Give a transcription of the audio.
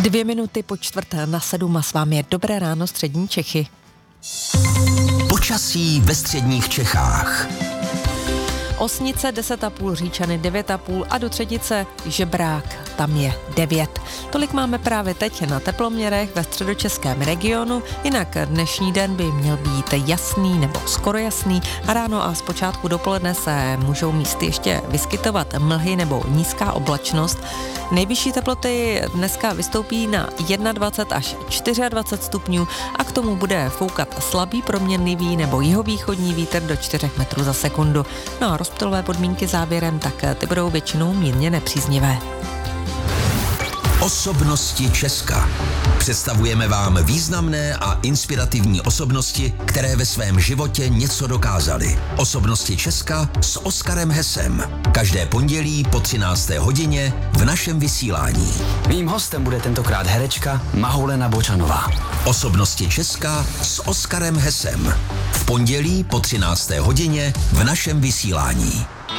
6:02 a s vámi je Dobré ráno střední Čechy. Počasí ve středních Čechách. Osnice 10,5, Říčany 9,5 a do Třetice Žebrák, tam je 9. Tolik máme právě teď na teploměrech ve středočeském regionu, jinak dnešní den by měl být jasný nebo skoro jasný a ráno a zpočátku dopoledne se můžou místy ještě vyskytovat mlhy nebo nízká oblačnost. Nejvyšší teploty dneska vystoupí na 21 až 24 stupňů a k tomu bude foukat slabý proměnlivý nebo jihovýchodní vítr do 4 metrů za sekundu. No a rozptylové podmínky závěrem, tak ty budou většinou mírně nepříznivé. Osobnosti Česka. Představujeme vám významné a inspirativní osobnosti, které ve svém životě něco dokázaly. Osobnosti Česka s Oskarem Hesem. Každé pondělí po 13. hodině v našem vysílání. Mým hostem bude tentokrát herečka Mahoulena Bočanová. Osobnosti Česka s Oskarem Hesem. V pondělí po 13. hodině v našem vysílání.